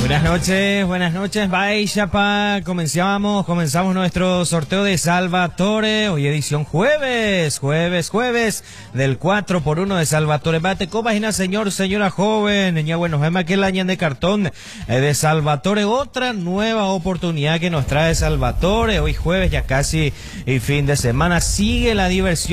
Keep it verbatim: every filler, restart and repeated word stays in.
Buenas noches, buenas noches, bye, chapa. Comenzamos, comenzamos nuestro sorteo de Salvatore. Hoy edición jueves, jueves, jueves del cuatro por uno de Salvatore. Bate, compañía, señor, señora joven. Niña, bueno, vemos que el año de cartón eh, de Salvatore. Otra nueva oportunidad que nos trae Salvatore. Hoy jueves, ya casi y fin de semana. Sigue la diversión.